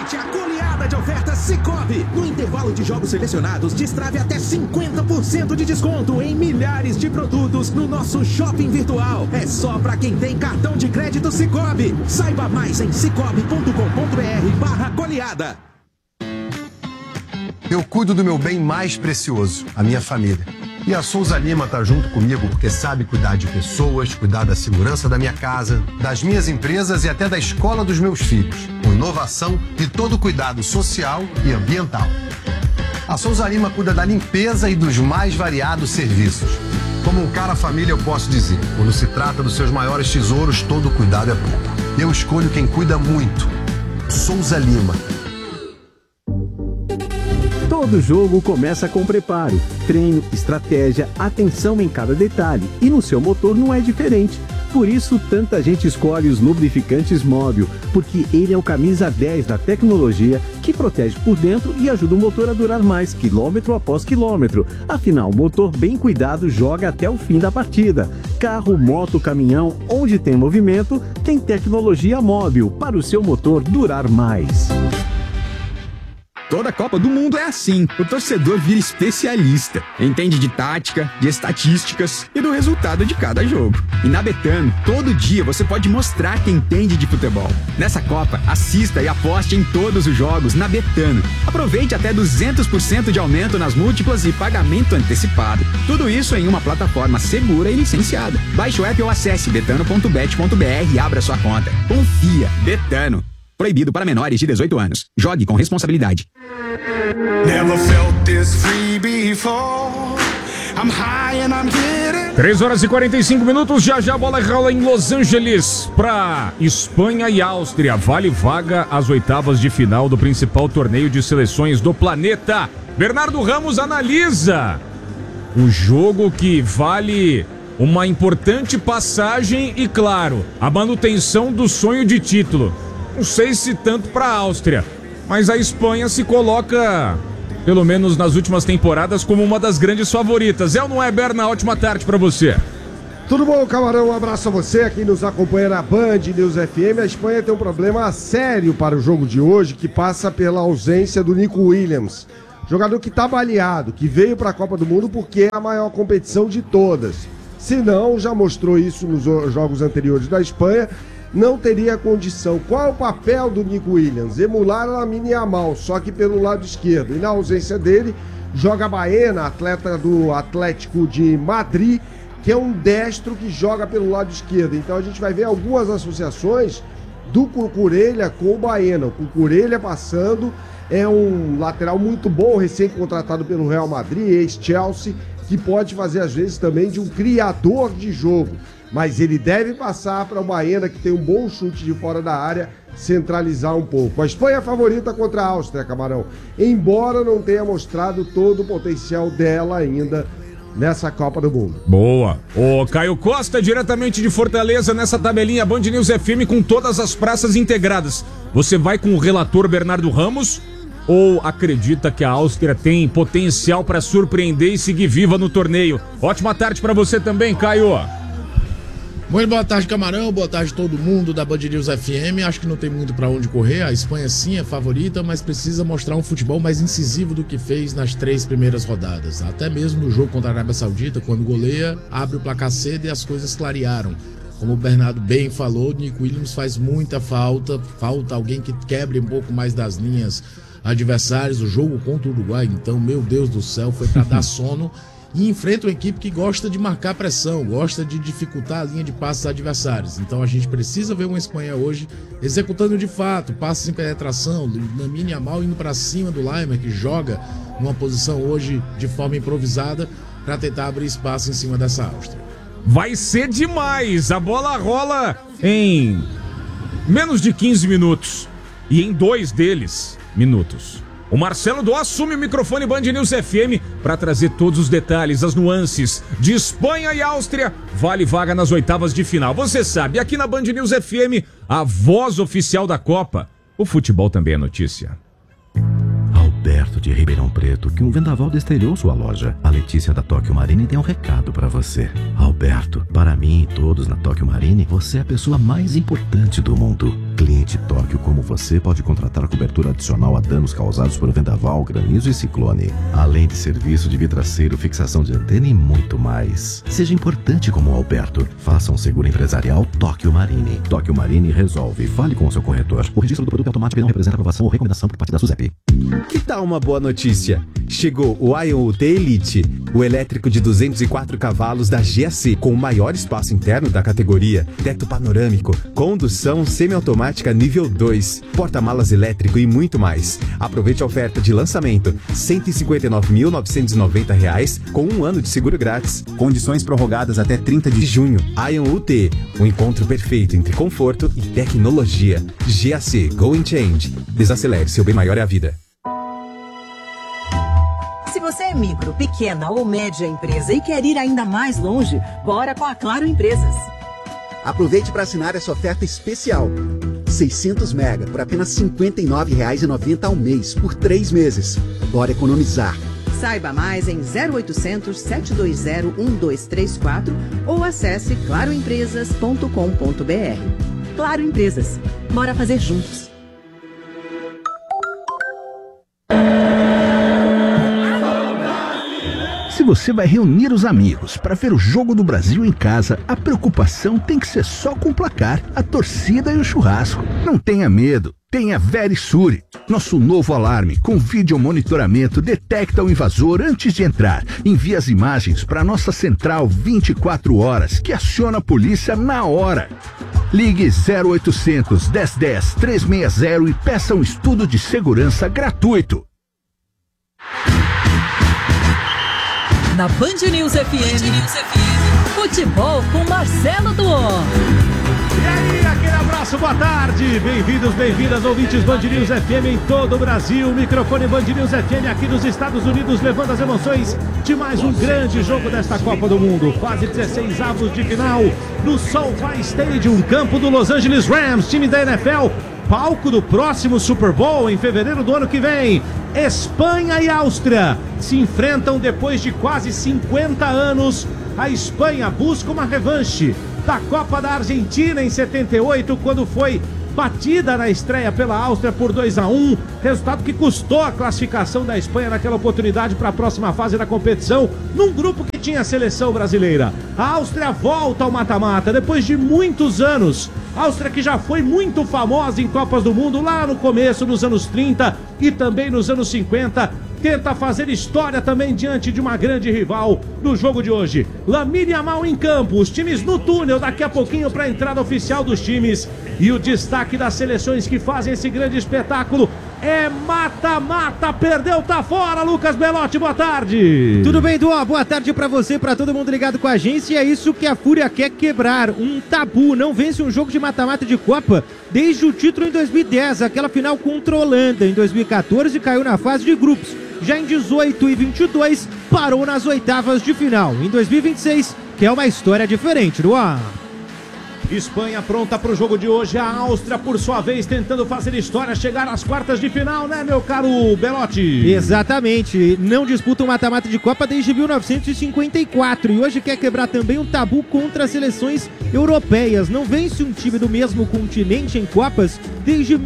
Aproveite a goleada de ofertas Sicoob. No intervalo de jogos selecionados, destrave até 50% de desconto em milhares de produtos no nosso shopping virtual. É só para quem tem cartão de crédito Sicoob. Saiba mais em sicoob.com.br/goleada. Eu cuido do meu bem mais precioso, a minha família. E a Souza Lima tá junto comigo porque sabe cuidar de pessoas, cuidar da segurança da minha casa, das minhas empresas e até da escola dos meus filhos, com inovação e todo cuidado social e ambiental. A Souza Lima cuida da limpeza e dos mais variados serviços. Como um cara família, eu posso dizer, quando se trata dos seus maiores tesouros, todo cuidado é pouco. Eu escolho quem cuida muito. Souza Lima. Todo jogo começa com preparo, treino, estratégia, atenção em cada detalhe. E no seu motor não é diferente. Por isso, tanta gente escolhe os lubrificantes Móbil, porque ele é o camisa 10 da tecnologia que protege por dentro e ajuda o motor a durar mais, quilômetro após quilômetro. Afinal, o motor bem cuidado joga até o fim da partida. Carro, moto, caminhão, onde tem movimento, tem tecnologia Móbil para o seu motor durar mais. Toda Copa do Mundo é assim. O torcedor vira especialista. Entende de tática, de estatísticas e do resultado de cada jogo. E na Betano, todo dia você pode mostrar que entende de futebol. Nessa Copa, assista e aposte em todos os jogos na Betano. Aproveite até 200% de aumento nas múltiplas e pagamento antecipado. Tudo isso em uma plataforma segura e licenciada. Baixe o app ou acesse betano.bet.br e abra sua conta. Confia. Betano. Proibido para menores de 18 anos. Jogue com responsabilidade. Never felt this free before. I'm high and I'm getting... 3 horas e 45 minutos, já a bola rola em Los Angeles para Espanha e Áustria. Vale vaga às oitavas de final do principal torneio de seleções do planeta. Bernardo Ramos analisa o jogo que vale uma importante passagem e, claro, a manutenção do sonho de título. Não sei se tanto para a Áustria, mas a Espanha se coloca, pelo menos nas últimas temporadas, como uma das grandes favoritas. É ou não é, Berna? Ótima tarde para você. Tudo bom, Camarão? Um abraço a você, a quem nos acompanha na Band News FM. A Espanha tem um problema sério para o jogo de hoje, que passa pela ausência do Nico Williams. Jogador que está baleado, que veio para a Copa do Mundo porque é a maior competição de todas. Se não, já mostrou isso nos jogos anteriores da Espanha, não teria condição. Qual é o papel do Nico Williams? Emular a Lamine Yamal, só que pelo lado esquerdo. E na ausência dele, joga Baena, atleta do Atlético de Madrid, que é um destro que joga pelo lado esquerdo. Então a gente vai ver algumas associações do Cucurella com o Baena. O Cucurella passando, é um lateral muito bom, recém-contratado pelo Real Madrid, ex-Chelsea, que pode fazer às vezes também de um criador de jogo. Mas ele deve passar para o Baena, que tem um bom chute de fora da área, centralizar um pouco. A Espanha é a favorita contra a Áustria, Camarão, embora não tenha mostrado todo o potencial dela ainda nessa Copa do Mundo. Boa. O Caio Costa, diretamente de Fortaleza, nessa tabelinha Band News FM com todas as praças integradas. Você vai com o relator Bernardo Ramos ou acredita que a Áustria tem potencial para surpreender e seguir viva no torneio? Ótima tarde para você também, Caio. Muito boa tarde, Camarão, boa tarde todo mundo da Band News FM. Acho que não tem muito pra onde correr. A Espanha sim é favorita, mas precisa mostrar um futebol mais incisivo do que fez nas 3 primeiras rodadas. Até mesmo no jogo contra a Arábia Saudita, quando goleia, abre o placar cedo e as coisas clarearam. Como o Bernardo bem falou, Nico Williams faz muita falta. Falta alguém que quebre um pouco mais das linhas adversárias. O jogo contra o Uruguai, então, meu Deus do céu, foi pra dar sono. E enfrenta uma equipe que gosta de marcar pressão, gosta de dificultar a linha de passes adversários. Então a gente precisa ver uma Espanha hoje executando de fato passes em penetração, Lamine Yamal indo para cima do Laimer, que joga numa posição hoje de forma improvisada para tentar abrir espaço em cima dessa Áustria. Vai ser demais! A bola rola em menos de 15 minutos e em 2 deles minutos. O Marcelo Dó assume o microfone Band News FM para trazer todos os detalhes, as nuances de Espanha e Áustria. Vale vaga nas oitavas de final. Você sabe, aqui na Band News FM, a voz oficial da Copa, o futebol também é notícia. Alberto de Ribeirão Preto, que um vendaval destelhou sua loja. A Letícia da Tóquio Marine tem um recado para você. Alberto, para mim e todos na Tóquio Marine, você é a pessoa mais importante do mundo. Cliente Tóquio como você você pode contratar a cobertura adicional a danos causados por vendaval, granizo e ciclone, além de serviço de vidraceiro, fixação de antena e muito mais. Seja importante como o Alberto. Faça um seguro empresarial Tóquio Marine. Tóquio Marine resolve. Fale com o seu corretor. O registro do produto automático não representa aprovação ou recomendação por parte da SUSEP. Que tal uma boa notícia? Chegou o Ion UT Elite, o elétrico de 204 cavalos da GAC, com o maior espaço interno da categoria, teto panorâmico, condução semiautomática nível 2, porta-malas elétrico e muito mais. Aproveite a oferta de lançamento, R$ 159.990 com 1 ano de seguro grátis. Condições prorrogadas até 30 de junho. Ion UT, um encontro perfeito entre conforto e tecnologia. GAC, Go and Change. Desacelere, seu bem maior é a vida. Se você é micro, pequena ou média empresa e quer ir ainda mais longe, bora com a Claro Empresas. Aproveite para assinar essa oferta especial. 600 mega por apenas R$ 59,90 ao mês, por 3 meses. Bora economizar. Saiba mais em 0800 720 1234 ou acesse claroempresas.com.br. Claro Empresas. Bora fazer juntos. Se você vai reunir os amigos para ver o Jogo do Brasil em casa, a preocupação tem que ser só com o placar, a torcida e o churrasco. Não tenha medo, tenha Verisure. Nosso novo alarme com vídeo monitoramento detecta o invasor antes de entrar. Envia as imagens para nossa central 24 horas, que aciona a polícia na hora. Ligue 0800 1010 360 e peça um estudo de segurança gratuito. Na Band News FM, futebol com Marcelo Duó. E aí, aquele abraço, boa tarde. Bem-vindos, bem-vindas, ouvintes Band News FM em todo o Brasil. Microfone Band News FM aqui nos Estados Unidos, levando as emoções de mais um grande jogo desta Copa do Mundo. Fase 16 avos de final no SoFi Stadium, campo do Los Angeles Rams, time da NFL. Palco do próximo Super Bowl em fevereiro do ano que vem. Espanha e Áustria se enfrentam depois de quase 50 anos. A Espanha busca uma revanche da Copa da Argentina em 78, quando foi batida na estreia pela Áustria por 2-1, resultado que custou a classificação da Espanha naquela oportunidade para a próxima fase da competição, num grupo que tinha a seleção brasileira. A Áustria volta ao mata-mata depois de muitos anos. A Áustria que já foi muito famosa em Copas do Mundo lá no começo, nos anos 30 e também nos anos 50, tenta fazer história também diante de uma grande rival no jogo de hoje. Lamine Yamal em campo, os times no túnel daqui a pouquinho para a entrada oficial dos times. E o destaque das seleções que fazem esse grande espetáculo é mata-mata, perdeu, tá fora. Lucas Belotti, boa tarde. Tudo bem, Duó? Boa tarde pra você, pra todo mundo ligado com a gente. E é isso que a Fúria quer quebrar, um tabu. Não vence um jogo de mata-mata de Copa desde o título em 2010, aquela final contra a Holanda. Em 2014 caiu na fase de grupos. Já em 18 e 22 parou nas oitavas de final. Em 2026 quer uma história diferente, Duó. Espanha pronta para o jogo de hoje. A Áustria, por sua vez, tentando fazer história, chegar às quartas de final, né, meu caro Belotti? Exatamente. Não disputa um mata-mata de Copa desde 1954 e hoje quer quebrar também um tabu contra as seleções europeias. Não vence um time do mesmo continente em Copas desde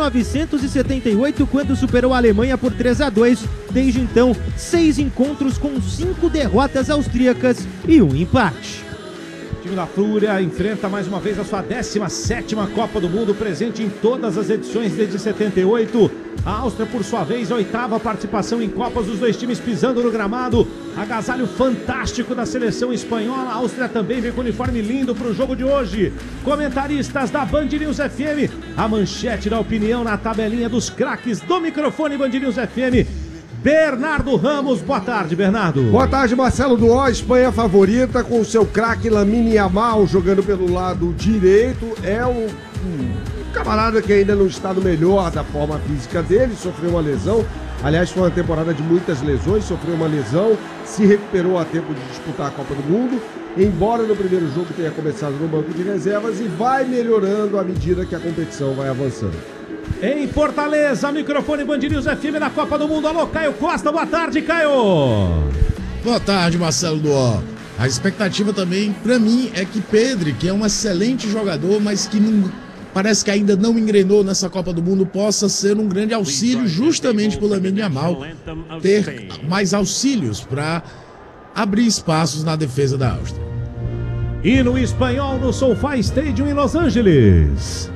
1978, quando superou a Alemanha por 3-2. Desde então, 6 encontros com 5 derrotas austríacas e um empate. O time da Fúria enfrenta mais uma vez a sua 17ª Copa do Mundo, presente em todas as edições desde 78. A Áustria, por sua vez, a 8ª participação em Copas, os dois times pisando no gramado. Agasalho fantástico da seleção espanhola. A Áustria também vem com uniforme lindo para o jogo de hoje. Comentaristas da Band News FM, a manchete da opinião na tabelinha dos craques do microfone Band News FM. Bernardo Ramos, boa tarde, Bernardo. Boa tarde, Marcelo Duó. Espanha favorita com o seu craque Lamine Yamal jogando pelo lado direito. É um camarada que ainda não está no melhor da forma física dele, sofreu uma lesão. Aliás, foi uma temporada de muitas lesões, sofreu uma lesão, se recuperou a tempo de disputar a Copa do Mundo, embora no primeiro jogo tenha começado no banco de reservas, e vai melhorando à medida que a competição vai avançando. Em Fortaleza, microfone Band News FM na Copa do Mundo. Alô, Caio Costa, boa tarde, Caio. Boa tarde, Marcelo Duó. A expectativa também, pra mim, é que Pedri, que é um excelente jogador, mas que parece que ainda não engrenou nessa Copa do Mundo, possa ser um grande auxílio justamente para o Lamine Yamal ter mais auxílios para abrir espaços na defesa da Áustria. E no espanhol no SoFi Stadium em Los Angeles.